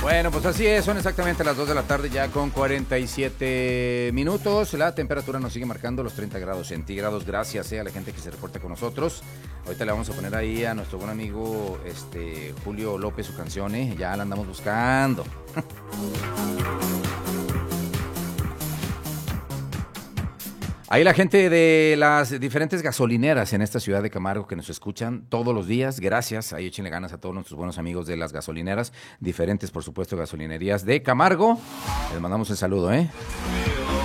Bueno, pues así es, son exactamente las 2 de la tarde ya con 47 minutos. La temperatura nos sigue marcando los 30 grados centígrados. Gracias a la gente que se reporta con nosotros. Ahorita le vamos a poner ahí a nuestro buen amigo Julio López su canción, ya la andamos buscando. Ahí la gente de las diferentes gasolineras en esta ciudad de Camargo que nos escuchan todos los días, gracias. Ahí échenle ganas a todos nuestros buenos amigos de las gasolineras, diferentes por supuesto gasolinerías de Camargo. Les mandamos un saludo,